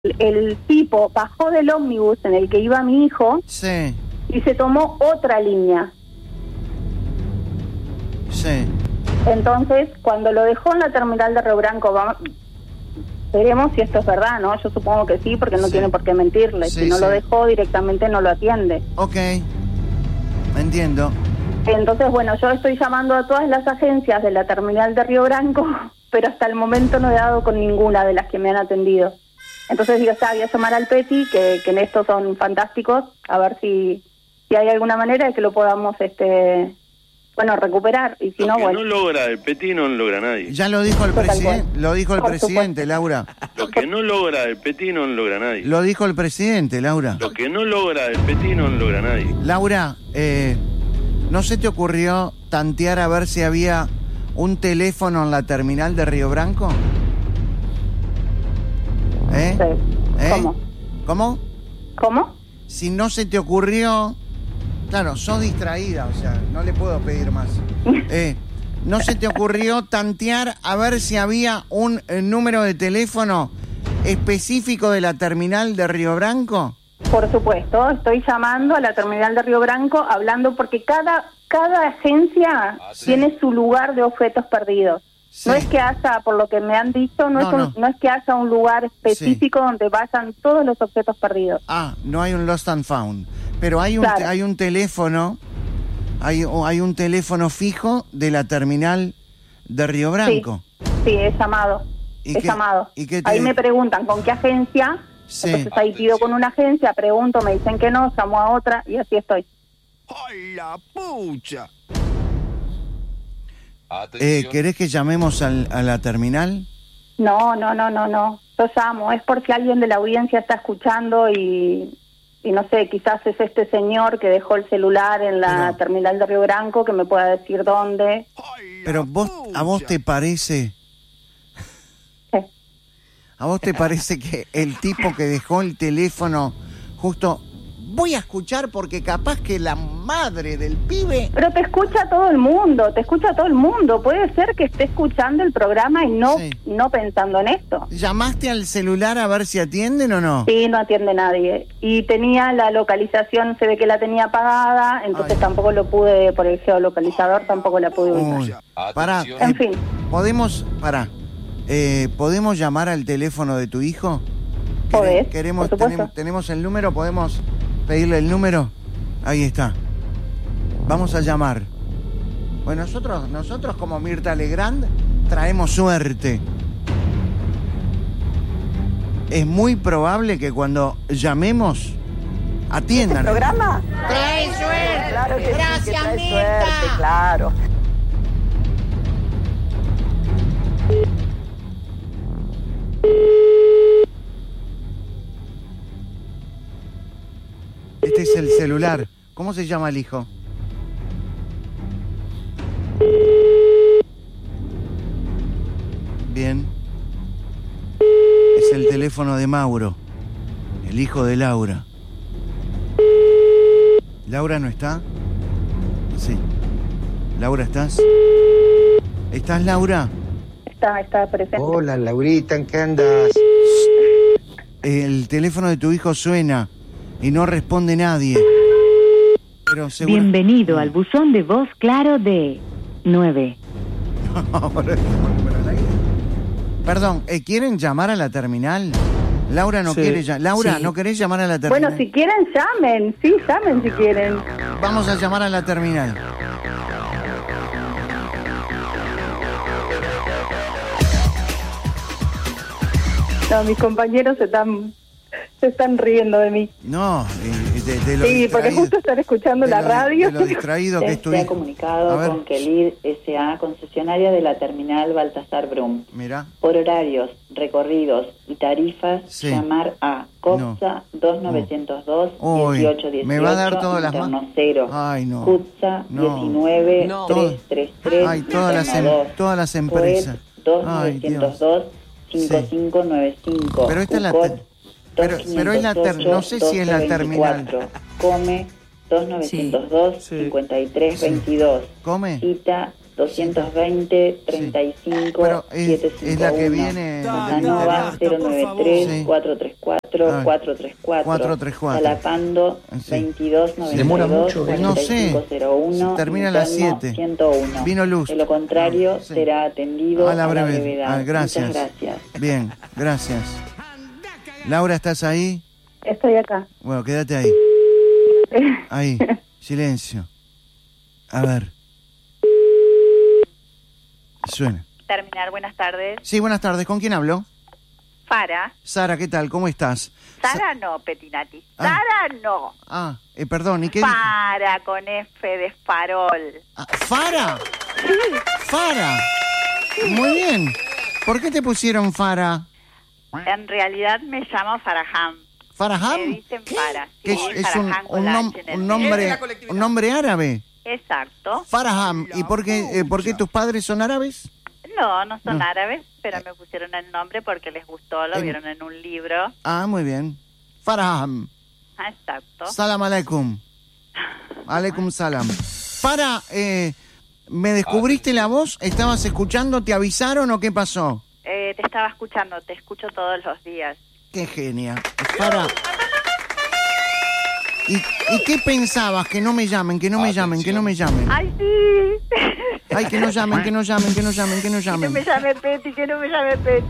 el tipo bajó del ómnibus en el que iba mi hijo Sí, y se tomó otra línea. sí. Entonces, cuando lo dejó en la terminal de Río Branco, veremos si esto es verdad, ¿no? Yo supongo que sí, porque no Sí. tiene por qué mentirle. Sí, Si no sí. lo dejó, directamente no lo atiende. Ok, entiendo. Entonces, bueno, yo estoy llamando a todas las agencias de la terminal de Río Branco, pero hasta el momento no he dado con ninguna de las que me han atendido. Entonces digo, voy a llamar al PETI, que en esto son fantásticos, a ver si hay alguna manera de que lo podamos, recuperar. Y si Lo no, que bueno. no logra el PETI no lo logra nadie. Ya lo dijo el Tal presidente, cual. lo dijo el Por presidente, supuesto. Laura. Lo que no logra el PETI no lo logra nadie. Lo dijo el presidente, Laura. Lo que no logra el PETI no lo logra nadie. Laura, ¿no se te ocurrió tantear a ver si había un teléfono en la terminal de Río Branco? ¿Eh? Sí. ¿Eh? ¿Cómo? ¿Cómo? Si no se te ocurrió... Claro, sos distraída, o sea, no le puedo pedir más. ¿No se te ocurrió tantear a ver si había un número de teléfono específico de la terminal de Río Branco? Por supuesto, estoy llamando a la terminal de Río Branco, hablando porque cada agencia tiene su lugar de objetos perdidos. Sí. No es que haya, por lo que me han dicho, no es que haya un lugar específico donde vayan todos los objetos perdidos. Ah, no hay un Lost and Found. Pero hay un, Claro. hay un teléfono, hay un teléfono fijo de la terminal de Río Branco. Sí, he llamado. ¿Y He qué- llamado. y qué te- Ahí me preguntan con qué agencia. Sí. Entonces ahí pido con una agencia, pregunto, me dicen que no, llamo a otra y así estoy. ¡Ay, la pucha! ¿Querés que llamemos a la terminal? No. Yo llamo, es por si alguien de la audiencia está escuchando y no sé, quizás es este señor que dejó el celular en la terminal de Río Branco, que me pueda decir dónde. Pero ¿a vos te parece? ¿Qué? ¿A vos te parece que el tipo que dejó el teléfono justo... Voy a escuchar porque capaz que la madre del pibe... Pero te escucha todo el mundo. Puede ser que esté escuchando el programa y no pensando en esto. ¿Llamaste al celular a ver si atienden o no? Sí, no atiende nadie. Y tenía la localización, se ve que la tenía apagada, entonces tampoco lo pude, por el geolocalizador tampoco la pude ubicar. Uy, pará, En fin. ¿podemos llamar al teléfono de tu hijo? Podés, Queremos, por supuesto. tenemos el número, ¿podemos pedirle el número? Ahí está. Vamos a llamar. Bueno, nosotros como Mirta Legrand traemos suerte. Es muy probable que cuando llamemos atiendan. ¿Programa? Trae suerte. Claro que Gracias, sí, que trae Mirta. suerte, claro. Este es el celular. ¿Cómo se llama el hijo? Bien. Es el teléfono de Mauro, el hijo de Laura. ¿Laura no está? Sí. ¿Laura estás? ¿Estás, Laura? Está presente. Hola, Laurita, ¿en qué andas? El teléfono de tu hijo suena y no responde nadie. Pero seguro... Bienvenido al buzón de voz claro de 9. Perdón, ¿quieren llamar a la terminal? Laura no quiere llamar. Laura, Sí. ¿no querés llamar a la terminal? Bueno, si quieren, llamen. Sí, llamen si quieren. Vamos a llamar a la terminal. No, mis compañeros se están riendo de mí. No, de lo Sí, porque distraído- justo están escuchando de la lo- radio. de lo distraído que es tu Se ha hijo. comunicado A ver. con Kelid S.A., concesionaria de la terminal Baltasar Brum. Mirá. Por horarios, recorridos y tarifas, Sí. llamar a COPSA 2902 Uy, 1818, me va a dar todas las interno 0, Ay, no. CUTSA No. 19 No. 333, Ay, todas las interno 2, todas las empresas. COEP Ay, Dios. 2902 5595, Pero esta es la UCOT pero es la no sé si es la terminal. 1224, COME 2902 5322. ¿Come? Cita 220-35-751. Pero es la que viene... Casanova Sí. 093-434-434. Salapando Sí. 2292-4501. Termina a las 7. 101. Vino Luz. De lo contrario, Sí. será atendido A la brevedad. brevedad. Gracias. Muchas gracias. Bien, gracias. Laura, ¿estás ahí? Estoy acá. Bueno, quédate ahí. Ahí, silencio. A ver. Suena. Terminar, buenas tardes. Sí, buenas tardes. ¿Con quién hablo? Fara. Sara, ¿qué tal? ¿Cómo estás? Sara no, Petinati. Ah. Sara no. Perdón, ¿y qué? Fara con F de farol. ¿Fara? Fara. Muy bien. ¿Por qué te pusieron Fara? En realidad me llamo Faraham. ¿Faraham? Me dicen Fara. ¿Qué Sí, es Faraham con la H en el medio. un nombre árabe? Exacto. Faraham. ¿Y por qué tus padres son árabes? No son árabes, pero me pusieron el nombre porque les gustó, lo vieron en un libro. Muy bien. Faraham. Exacto. Salam aleikum. Aleikum salam. ¿me descubriste la voz? ¿Estabas escuchando? ¿Te avisaron o qué pasó? Te estaba escuchando, te escucho todos los días. Qué genia. Fara. ¿Y qué pensabas? Que no me llamen, que no me llamen, que no me llamen. ¡Ay, sí! Ay, que no llamen, que no llamen, que no llamen, que no Que no llamen. me llame Peti, que no me llame Peti.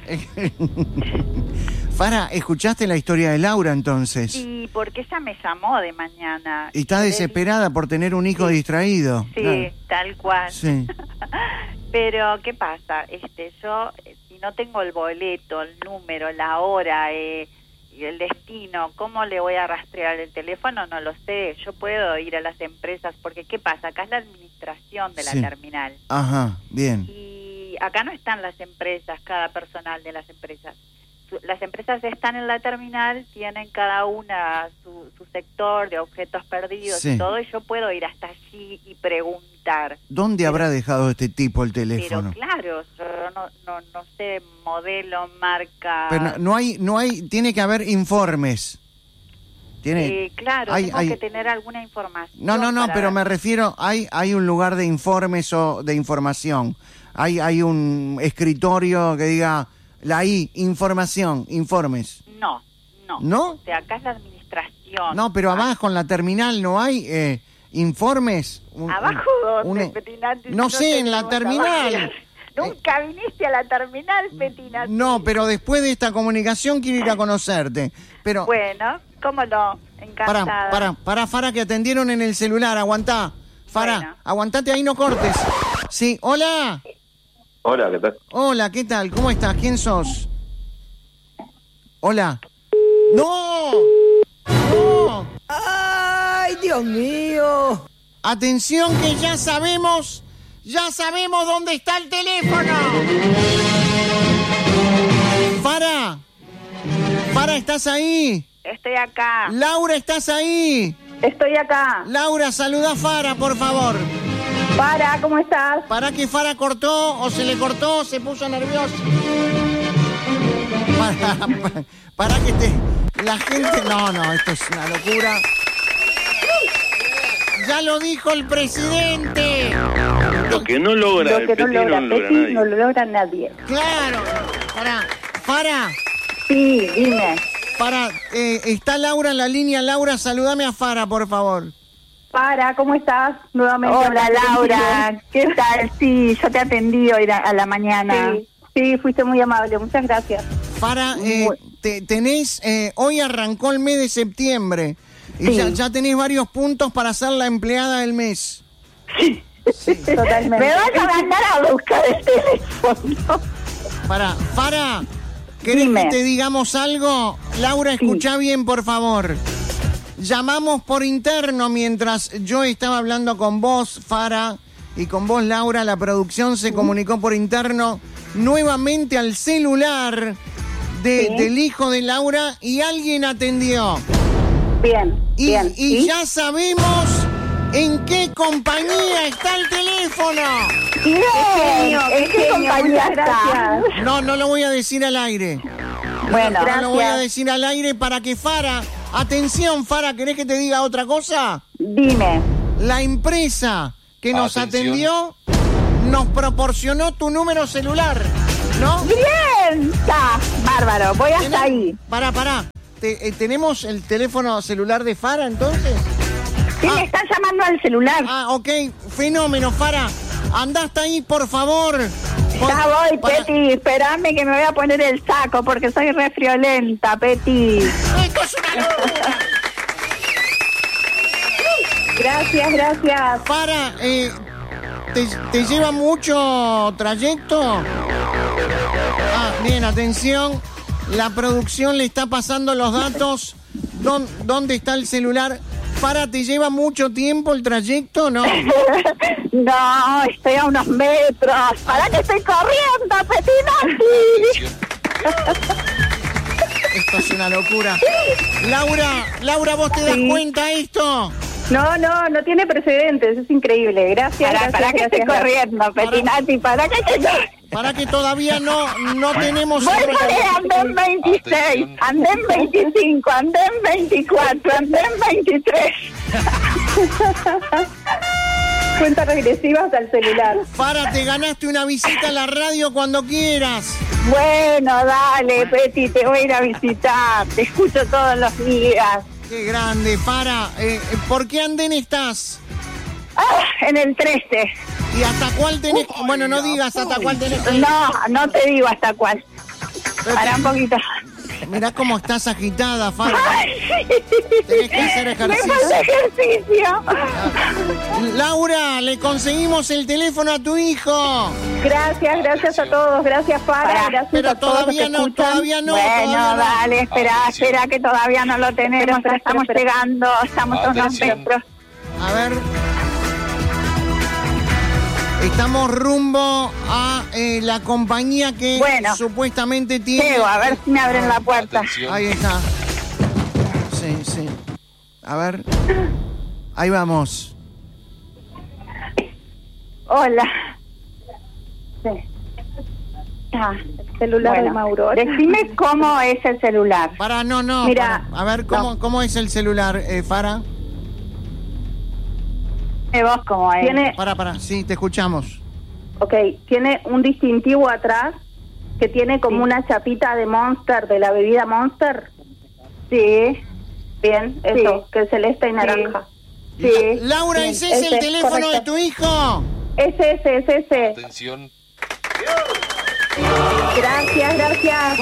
Fara, ¿escuchaste la historia de Laura entonces? Sí, porque ella me llamó de mañana. Y está desesperada por tener un hijo distraído. Sí, Claro. tal cual. Sí. Pero, ¿qué pasa? Yo, si no tengo el boleto, el número, la hora, el destino, ¿cómo le voy a rastrear el teléfono? No lo sé. Yo puedo ir a las empresas, porque ¿qué pasa? Acá es la administración de la Sí. terminal. Ajá, bien. Y acá no están las empresas, cada personal de las empresas. Las empresas están en la terminal, tienen cada una su sector de objetos perdidos Sí. y todo, y yo puedo ir hasta allí y preguntar. ¿Dónde habrá dejado este tipo el teléfono? Pero claro, yo no sé modelo, marca. Pero no hay, tiene que haber informes. Claro, hay- tengo que tener alguna información. No, para- pero me refiero, hay un lugar de informes o de información. Hay un escritorio que diga la I, información, informes. No. ¿No? O sea, acá es la administración. No, pero abajo en la terminal no hay informes. ¿Abajo dónde, Petinati? No sé, en la tenemos terminal. abajo. Nunca viniste a la terminal, Petinati. No, pero después de esta comunicación quiero ir a conocerte. Pero Bueno, cómo no, encantada. para Fara, que atendieron en el celular, aguantá. Fara, Bueno. aguantate ahí, no cortes. Sí, hola. Hola, ¿qué tal? Hola, ¿qué tal? ¿Cómo estás? ¿Quién sos? Hola. ¡No! ¡No! ¡Ay, Dios mío! Atención, que ya sabemos dónde está el teléfono. Fara, ¿estás ahí? Estoy acá. Laura, ¿estás ahí? Estoy acá. Laura, saluda a Fara, por favor. Para, ¿cómo estás? Para que Fara cortó, o se le cortó, se puso nerviosa. Para que la gente... No, esto es una locura. Ya lo dijo el presidente. Lo que no logra el Petit no lo logra nadie. no lo logra nadie. Claro. Fara. Sí, dime. Está Laura en la línea. Laura, saludame a Fara, por favor. Para, ¿cómo estás? Nuevamente. Hola, Laura. ¿Qué tal? Sí, yo te atendí hoy a la mañana. Sí, fuiste muy amable. Muchas gracias. Fara, tenés... hoy arrancó el mes de septiembre. Y Sí. ya tenés varios puntos para ser la empleada del mes. Sí, totalmente. Me vas a mandar a buscar el teléfono. Fara, ¿querés Dime. que te digamos algo? Laura, escuchá bien, por favor. Llamamos por interno mientras yo estaba hablando con vos, Fara, y con vos, Laura. La producción se comunicó por interno nuevamente al celular del hijo de Laura y alguien atendió. Bien, bien. Y ya sabemos en qué compañía está el teléfono. ¿En qué compañía está? No lo voy a decir al aire. Bueno, No lo voy a gracias. decir al aire para que Fara... Atención, Fara, ¿querés que te diga otra cosa? Dime. La empresa que nos Atención. atendió nos proporcionó tu número celular, ¿no? Bien, está, bárbaro, voy hasta ahí. Pará. ¿Tenemos el teléfono celular de Fara, entonces? Sí, me están llamando al celular. Ok, fenómeno, Fara. Andá hasta ahí, por favor. Ya voy, Peti, esperame que me voy a poner el saco porque soy re friolenta, Peti. ¡Esto es una locura! Gracias. Fara, ¿te lleva mucho trayecto? Bien, atención. La producción le está pasando los datos. ¿Dónde está el celular? Fara, ¿te lleva mucho tiempo el trayecto o no? No, estoy a unos metros. ¿Para qué estoy corriendo, Petinati? Esto es una locura. Laura, ¿vos te das cuenta de esto? No tiene precedentes, es increíble. Gracias. ¿Para qué estoy corriendo, Petinati? ¿Para qué estoy corriendo? Para que todavía no tenemos... Bueno, andén 26, andén 25, andén 24, andén 23. Cuentas regresivas al celular. Fara, te ganaste una visita a la radio cuando quieras. Bueno, dale, Peti, te voy a ir a visitar. Te escucho todos los días. Qué grande, Fara. ¿Por qué andén estás? En el 13. ¿Y hasta cuál tenés? Bueno, no digas hasta cuál tenés. No te digo hasta cuál. Pará un poquito. Mirá cómo estás agitada, Fara. Tenés que hacer ejercicio. Me falta ejercicio. Laura, le conseguimos el teléfono a tu hijo. Gracias a todos. Gracias, Fara. Gracias pero a todos todavía no. Bueno, todavía dale, espera que todavía no lo tenemos. Estamos llegando, estamos a unos metros. A ver. Estamos rumbo a la compañía que supuestamente tiene... Llego, a ver si me abren la puerta. Ahí está. Sí. A ver. Ahí vamos. Hola. Sí. Celular de Mauro. Decime cómo es el celular. No. Mira, a ver, ¿cómo es el celular, Fara? ¿Vos cómo es? Para, sí, te escuchamos. Ok, tiene un distintivo atrás que tiene como una chapita de Monster, de la bebida Monster. Sí. Bien, eso, que es celeste y naranja. Sí. Laura, Bien, ¿ese es el teléfono de tu hijo? Es ese. Atención. Gracias.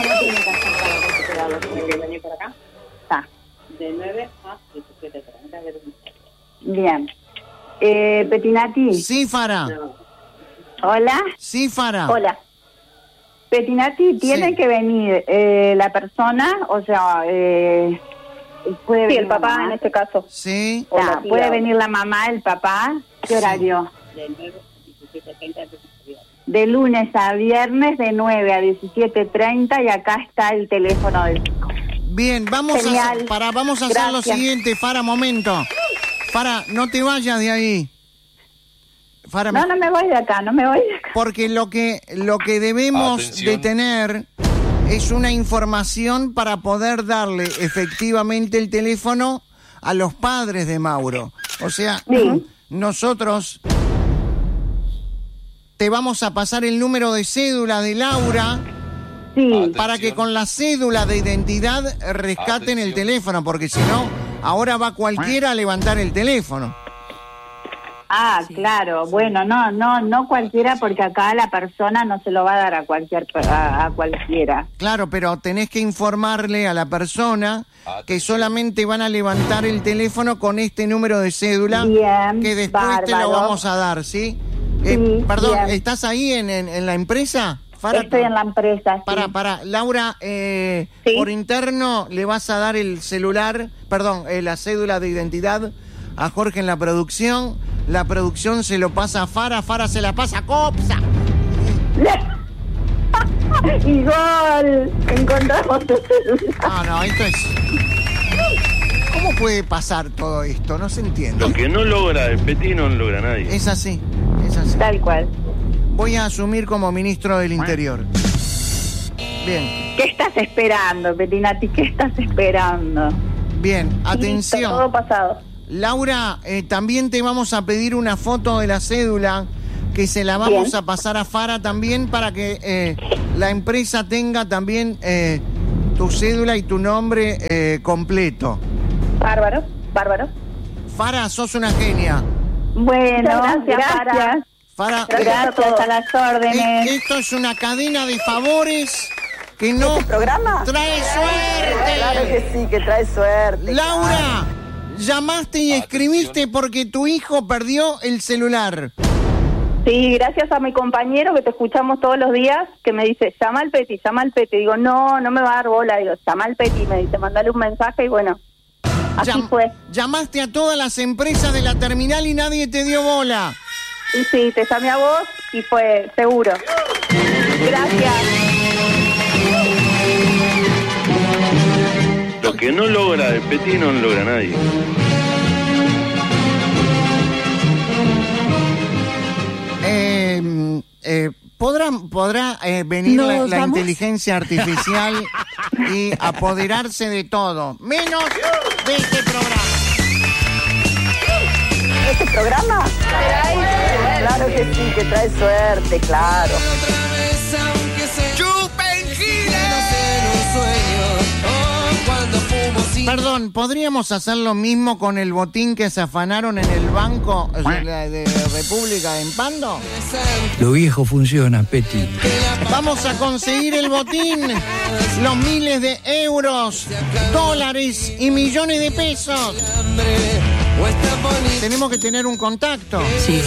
Está. De 9 a 17:30. Bien. Petinati. Sí, Fara. Hola. Sí, Fara. Hola. Petinati, tiene que venir la persona, o sea, puede venir el papá mamá. en este caso. Sí. Puede venir la mamá, el papá. ¿Qué horario? De lunes a viernes de 9 a 17:30 y acá está el teléfono del chico. Bien, vamos a hacer lo siguiente, Fara, momento. Fara, no te vayas de ahí. Fara, no me voy de acá, Porque lo que debemos de tener es una información para poder darle efectivamente el teléfono a los padres de Mauro. O sea, nosotros te vamos a pasar el número de cédula de Laura para que con la cédula de identidad rescaten el teléfono, porque si no, ahora va cualquiera a levantar el teléfono. Claro, bueno, no cualquiera, porque acá la persona no se lo va a dar a cualquiera. Claro, pero tenés que informarle a la persona que solamente van a levantar el teléfono con este número de cédula. Bien, que después te lo vamos a dar, ¿sí? Perdón, bien. ¿estás ahí en la empresa? Estoy en la empresa, sí. Para, Laura, por interno le vas a dar el celular, la cédula de identidad a Jorge en la producción se lo pasa a Fara se la pasa a Copsa. Y gol, encontramos el celular. No, esto es... ¿Cómo puede pasar todo esto? No se entiende. Lo que no logra el Peti no lo logra nadie. Es así. Tal cual. Voy a asumir como ministro del Interior. Bien. ¿Qué estás esperando, Petinati? ¿Qué estás esperando? Bien, atención. Listo, todo pasado. Laura, también te vamos a pedir una foto de la cédula que se la vamos Bien. a pasar a Fara también para que la empresa tenga también tu cédula y tu nombre completo. Bárbaro, bárbaro. Fara, sos una genia. Bueno, Muchas gracias, Fara. Fara, Gracias, a las órdenes. esto es una cadena de favores que no ¿programa? trae suerte. Claro que sí, que trae suerte. Laura, llamaste y escribiste porque tu hijo perdió el celular. Sí, gracias a mi compañero que te escuchamos todos los días, que me dice, llama al Peti, llama al Peti. Digo, no me va a dar bola. Digo, llama al Peti. Me dice, mandale un mensaje y bueno, así fue. Llamaste a todas las empresas de la terminal y nadie te dio bola. Y sí, te llamé a vos y fue seguro. Gracias. Lo que no logra el Peti no lo logra nadie. ¿Podrá venir la inteligencia artificial y apoderarse de todo, menos de este programa? ¿Este programa? Claro que sí, que trae suerte, claro. Perdón, ¿podríamos hacer lo mismo con el botín que se afanaron en el banco de República en Pando? Lo viejo funciona, Peti. Vamos a conseguir el botín, los miles de euros, dólares y millones de pesos. Tenemos que tener un contacto. Sí,